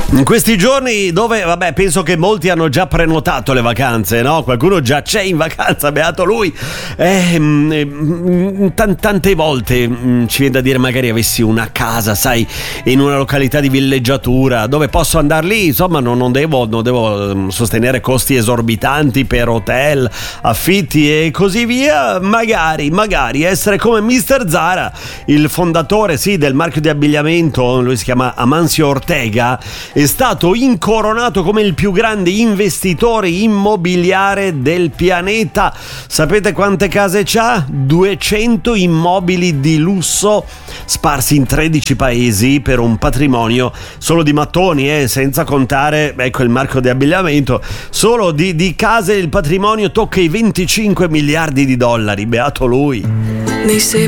In questi giorni dove, vabbè, penso che molti hanno già prenotato le vacanze, no? Qualcuno già c'è in vacanza, beato lui. Tante volte ci viene da dire magari avessi una casa, sai, in una località di villeggiatura dove posso andare lì, insomma non devo sostenere costi esorbitanti per hotel, affitti e così via. Magari essere come Mr. Zara, il fondatore, sì, del marchio di abbigliamento, lui si chiama Amancio Ortega, è stato incoronato come il più grande investitore immobiliare del pianeta. Sapete quante case c'ha? 200 immobili di lusso sparsi in 13 paesi per un patrimonio solo di mattoni, senza contare, ecco, il marchio di abbigliamento. Solo di case il patrimonio tocca i 25 miliardi di dollari, beato lui. They say